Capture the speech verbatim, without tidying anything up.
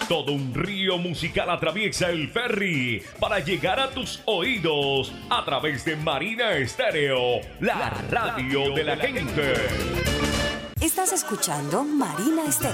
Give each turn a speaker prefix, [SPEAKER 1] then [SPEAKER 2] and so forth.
[SPEAKER 1] Todo un río musical atraviesa el ferry para llegar a tus oídos a través de Marina Estéreo, la radio de la gente.
[SPEAKER 2] Estás escuchando Marina Estéreo.